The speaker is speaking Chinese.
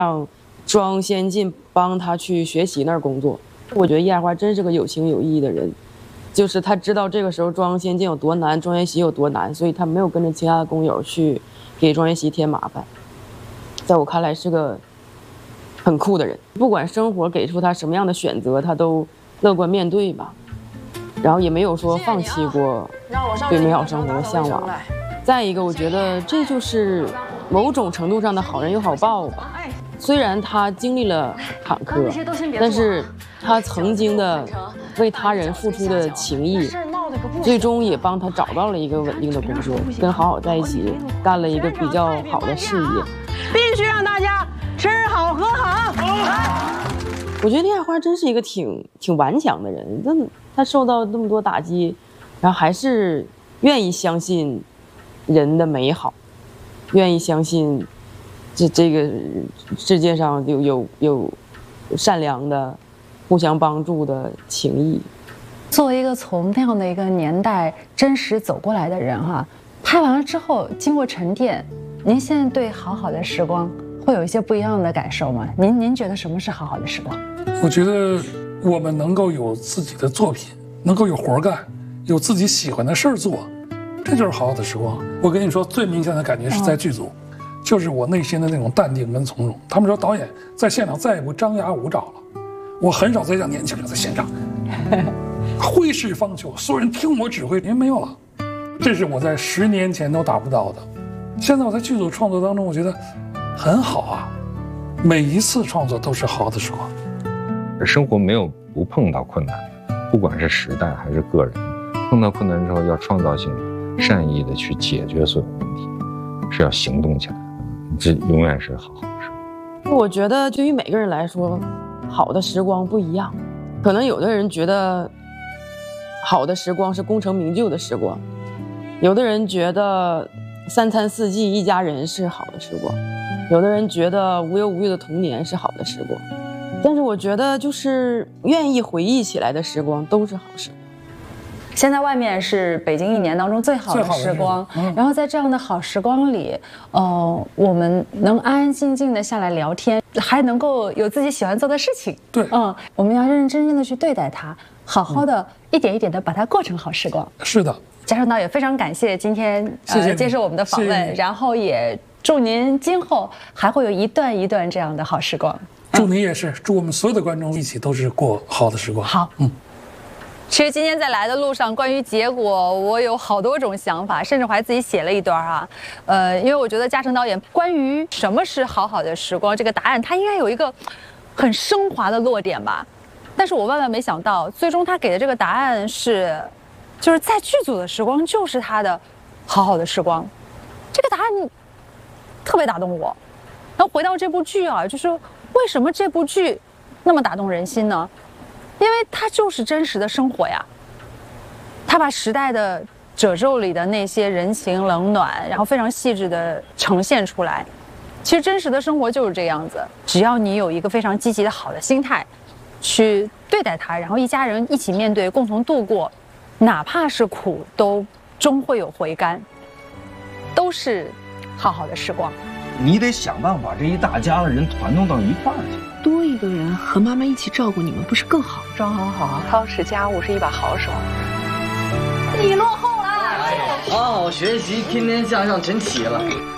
让庄先进帮他去学习那儿工作。我觉得叶爱花真是个有情有义的人，就是他知道这个时候庄先进有多难，庄元熙有多难，所以他没有跟着其他的工友去给庄元熙添麻烦。在我看来是个很酷的人，不管生活给出他什么样的选择，他都乐观面对吧，然后也没有说放弃过对美好生活的向往。再一个，我觉得这就是某种程度上的好人有好报吧。虽然他经历了坎坷，但是他曾经的为他人付出的情谊，最终也帮他找到了一个稳定的工作，跟好好在一起干了一个比较好的事业。 必须让大家吃好喝好。 我觉得李海花真是一个挺顽强的人，他受到那么多打击，然后还是愿意相信人的美好，愿意相信这个世界上有善良的、互相帮助的情谊。 作为一个从那样的一个年代真实走过来的人哈，拍完了之后经过沉淀，您现在对好好的时光会有一些不一样的感受吗？您觉得什么是好好的时光？ 我觉得我们能够有自己的作品，能够有活干，有自己喜欢的事儿做，这就是好好的时光。我跟你说，最明显的感觉是在剧组，就是我内心的那种淡定跟从容。他们说导演在现场再也不张牙舞爪了，我很少再让年轻人在现场挥斥方遒，所有人听我指挥，因为没有了，这是我在10年前都达不到的。现在我在剧组创作当中，我觉得很好啊，每一次创作都是好的时光。 生活没有不碰到困难，不管是时代还是个人，碰到困难之后要创造性善意的去解决所有问题，是要行动起来的，这永远是好好的时光。 我觉得对于每个人来说，好的时光不一样，可能有的人觉得好的时光是功成名就的时光，有的人觉得3餐4季一家人是好的时光，有的人觉得无忧无虑的童年是好的时光。但是我觉得就是愿意回忆起来的时光都是好时光。 现在外面是北京1年当中最好的时光，然后在这样的好时光里，我们能安安静静的下来聊天，还能够有自己喜欢做的事情。 对， 我们要认认真真的去对待它，好好的一点一点的把它过成好时光。 是的， 嘉诚导演非常感谢今天接受我们的访问，然后也祝您今后还会有一段一段这样的好时光。 祝您也是，祝我们所有的观众一起都是过好的时光。 好，其实今天在来的路上，关于结果，我有好多种想法，甚至我还自己写了一段啊。因为我觉得嘉诚导演关于什么是好好的时光这个答案，他应该有一个很升华的落点吧。但是我万万没想到，最终他给的这个答案是，就是在剧组的时光就是他的好好的时光。这个答案特别打动我。然后回到这部剧啊，就是为什么这部剧那么打动人心呢？因为它就是真实的生活呀，它把时代的褶皱里的那些人情冷暖，然后非常细致的呈现出来。其实真实的生活就是这样子，只要你有一个非常积极的好的心态去对待它，然后一家人一起面对，共同度过，哪怕是苦都终会有回甘，都是好好的时光。 你得想办法把这一大家子人团弄到一块儿去， 多一个人和妈妈一起照顾你们，不是更好？ 庄好好，操持家务是一把好手。 你落后了， 好好学习，天天向上，真齐了。